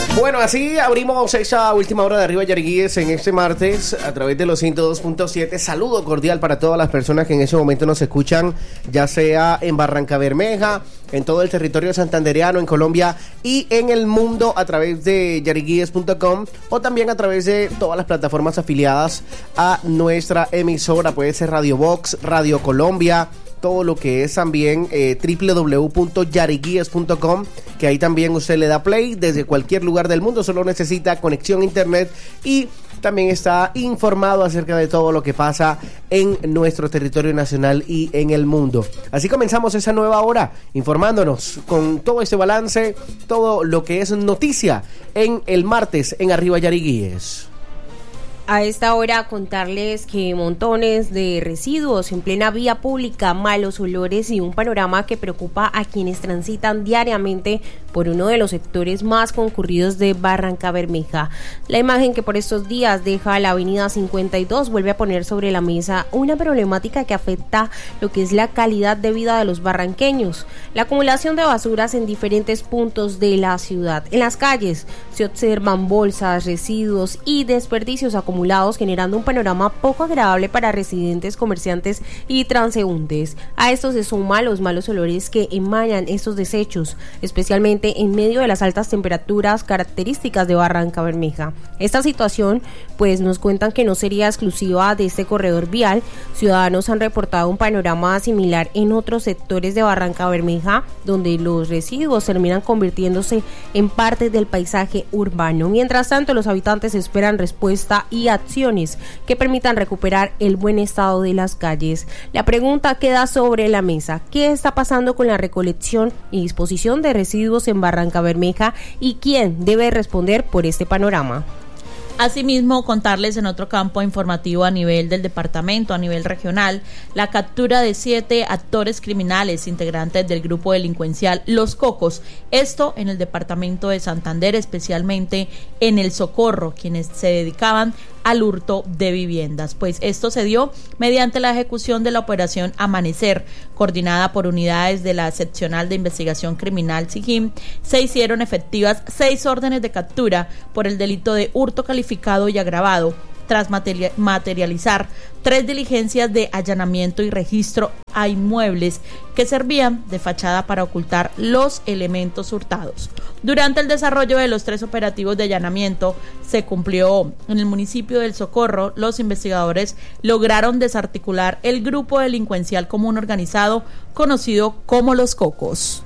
Bueno, así abrimos esa última hora de Arriba Yariguíes en este martes a través de los 102.7. Saludo cordial para todas las personas que en ese momento nos escuchan, ya sea en Barrancabermeja, en todo el territorio santandereano, en Colombia y en el mundo a través de yariguíes.com o también a través de todas las plataformas afiliadas a nuestra emisora. Puede ser Radio Vox, Radio Colombia, todo lo que es también www.yariguíes.com, que ahí también usted le da play desde cualquier lugar del mundo, solo necesita conexión a internet y también está informado acerca de todo lo que pasa en nuestro territorio nacional y en el mundo. Así comenzamos esa nueva hora, informándonos con todo este balance, todo lo que es noticia en el martes en Arriba Yariguíes. A esta hora contarles que montones de residuos en plena vía pública, malos olores y un panorama que preocupa a quienes transitan diariamente por uno de los sectores más concurridos de Barrancabermeja. La imagen que por estos días deja la avenida 52 vuelve a poner sobre la mesa una problemática que afecta lo que es la calidad de vida de los barranqueños. La acumulación de basuras en diferentes puntos de la ciudad. En las calles se observan bolsas, residuos y desperdicios acumulados, generando un panorama poco agradable para residentes, comerciantes y transeúntes. A esto se suman los malos olores que emanan estos desechos, especialmente en medio de las altas temperaturas características de Barrancabermeja. Esta situación, pues nos cuentan que no sería exclusiva de este corredor vial. Ciudadanos han reportado un panorama similar en otros sectores de Barrancabermeja, donde los residuos terminan convirtiéndose en parte del paisaje urbano. Mientras tanto, los habitantes esperan respuesta y acciones que permitan recuperar el buen estado de las calles. La pregunta queda sobre la mesa: ¿qué está pasando con la recolección y disposición de residuos en Barrancabermeja y quién debe responder por este panorama? Asimismo, contarles en otro campo informativo a nivel del departamento, a nivel regional, la captura de 7 actores criminales integrantes del grupo delincuencial Los Cocos, esto en el departamento de Santander, especialmente en El Socorro, quienes se dedicaban al hurto de viviendas. Pues esto se dio mediante la ejecución de la operación Amanecer, coordinada por unidades de la Seccional de Investigación Criminal SIGIM. Se hicieron efectivas 6 órdenes de captura por el delito de hurto calificado y agravado, tras materializar 3 diligencias de allanamiento y registro a inmuebles que servían de fachada para ocultar los elementos hurtados. Durante el desarrollo de los 3 operativos de allanamiento se cumplió en el municipio del Socorro, los investigadores lograron desarticular el grupo delincuencial común organizado conocido como Los Cocos.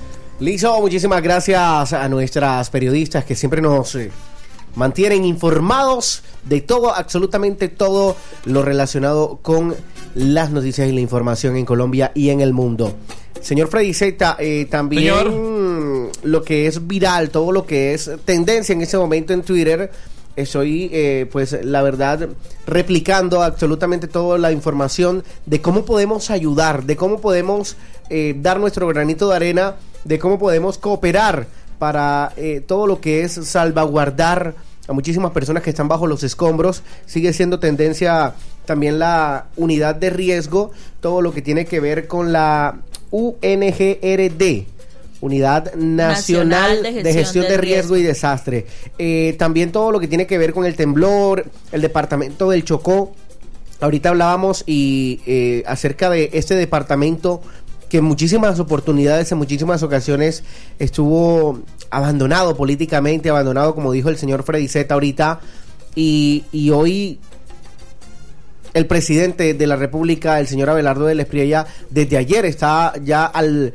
Listo, muchísimas gracias a nuestras periodistas que siempre nos mantienen informados de todo, absolutamente todo lo relacionado con las noticias y la información en Colombia y en el mundo. Señor Freddy Zeta, también señor, lo que es viral, todo lo que es tendencia en este momento en Twitter, estoy pues la verdad replicando absolutamente toda la información de cómo podemos ayudar, de cómo podemos dar nuestro granito de arena, de cómo podemos cooperar para todo lo que es salvaguardar a muchísimas personas que están bajo los escombros. Sigue siendo tendencia también la unidad de riesgo, todo lo que tiene que ver con la UNGRD, Unidad Nacional de Gestión de Riesgo y Desastre. También todo lo que tiene que ver con el temblor, el departamento del Chocó. Ahorita hablábamos acerca de este departamento que en muchísimas oportunidades, en muchísimas ocasiones estuvo abandonado políticamente, abandonado, como dijo el señor Freddy Zeta ahorita, y hoy el presidente de la República, el señor Abelardo del Espriella, desde ayer está ya al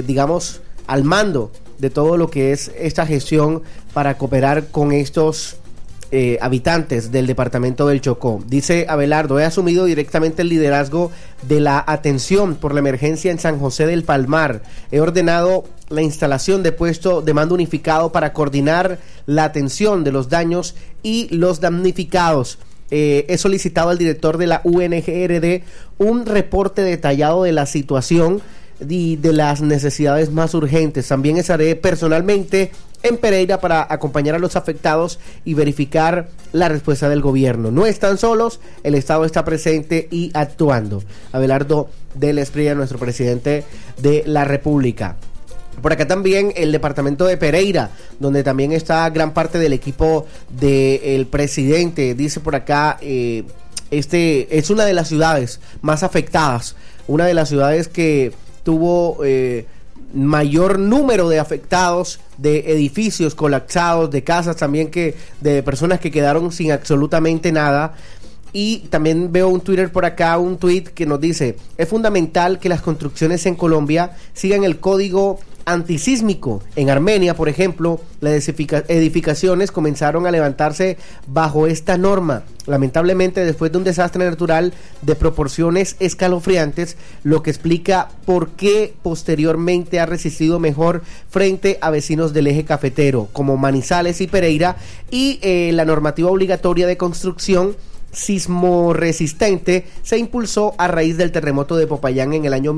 mando de todo lo que es esta gestión para cooperar con estos habitantes del departamento del Chocó. Dice Abelardo: he asumido directamente el liderazgo de la atención por la emergencia en San José del Palmar. He ordenado la instalación de puesto de mando unificado para coordinar la atención de los daños y los damnificados. He solicitado al director de la UNGRD un reporte detallado de la situación y de las necesidades más urgentes. También estaré personalmente en Pereira para acompañar a los afectados y verificar la respuesta del gobierno. No están solos, el Estado está presente y actuando. Abelardo del Espriella, nuestro presidente de la República. Por acá también el departamento de Pereira, donde también está gran parte del equipo del presidente. Dice por acá, es una de las ciudades más afectadas, una de las ciudades que tuvo mayor número de afectados, de edificios colapsados, de casas también, de personas que quedaron sin absolutamente nada. Y también veo un Twitter por acá, un tweet que nos dice: es fundamental que las construcciones en Colombia sigan el código antisísmico. En Armenia, por ejemplo, las edificaciones comenzaron a levantarse bajo esta norma. Lamentablemente, después de un desastre natural de proporciones escalofriantes, lo que explica por qué posteriormente ha resistido mejor frente a vecinos del eje cafetero, como Manizales y Pereira, y la normativa obligatoria de construcción sismoresistente se impulsó a raíz del terremoto de Popayán en el año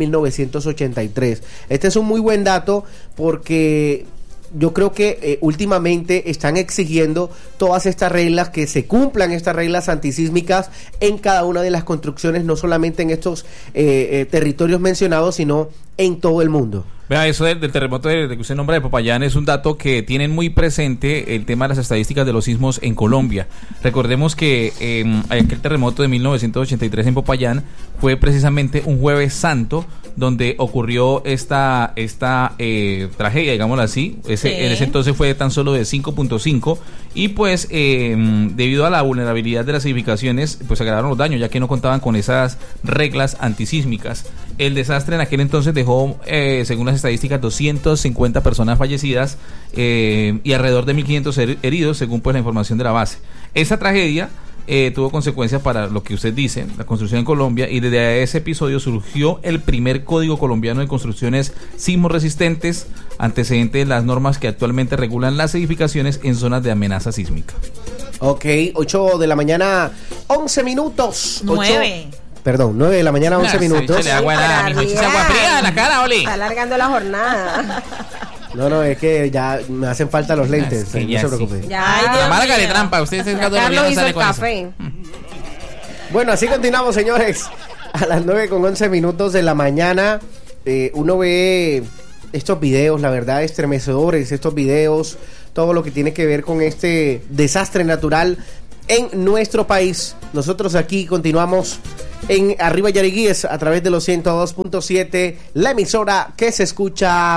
1983. Este es un muy buen dato porque yo creo que últimamente están exigiendo todas estas reglas, que se cumplan estas reglas antisísmicas en cada una de las construcciones, no solamente en estos territorios mencionados, sino en todo el mundo. Vea, eso del terremoto de que usted nombra de Popayán es un dato que tienen muy presente el tema de las estadísticas de los sismos en Colombia. Recordemos que aquel terremoto de 1983 en Popayán fue precisamente un Jueves Santo, donde ocurrió esta tragedia, digámoslo así. En ese entonces fue tan solo de 5.5 y pues debido a la vulnerabilidad de las edificaciones, pues se agravaron los daños, ya que no contaban con esas reglas antisísmicas. El desastre en aquel entonces dejó, según las estadísticas, 250 personas fallecidas y alrededor de 1.500 heridos, según pues la información de la base. Esa tragedia tuvo consecuencias para lo que usted dice, la construcción en Colombia, y desde ese episodio surgió el primer código colombiano de construcciones sismoresistentes, antecedente de las normas que actualmente regulan las edificaciones en zonas de amenaza sísmica. Ok, 8 de la mañana, 11 minutos. 9 de la mañana, 11 minutos. Agua fría en la cara, Oli. Está alargando la jornada. No, es que ya me hacen falta los lentes, Es que no ya se sí. preocupe. La marca de trampa, usted se está Carlos hizo sale el con café. eso. Bueno, así continuamos, señores. A las 9:11 minutos de la mañana, uno ve estos videos, la verdad, estremecedores, estos videos, todo lo que tiene que ver con este desastre natural en nuestro país. Nosotros aquí continuamos en Arriba Yariguíes a través de los 102.7, la emisora que se escucha